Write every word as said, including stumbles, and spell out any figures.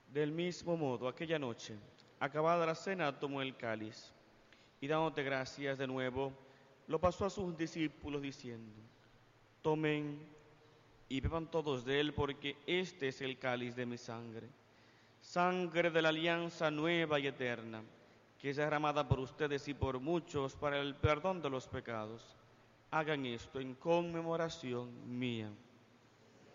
Del mismo modo, aquella noche, acabada la cena, tomó el cáliz y dándote gracias de nuevo, lo pasó a sus discípulos diciendo, tomen y beban todos de él porque este es el cáliz de mi sangre, sangre de la alianza nueva y eterna, que es derramada por ustedes y por muchos para el perdón de los pecados. Hagan esto en conmemoración mía.